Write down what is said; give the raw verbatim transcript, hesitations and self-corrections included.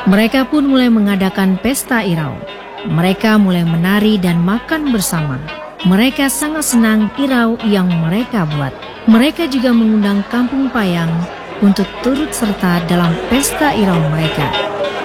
Mereka pun mulai mengadakan pesta irau. Mereka mulai menari dan makan bersama. Mereka sangat senang irau yang mereka buat. Mereka juga mengundang Kampung Payang untuk turut serta dalam pesta irau mereka.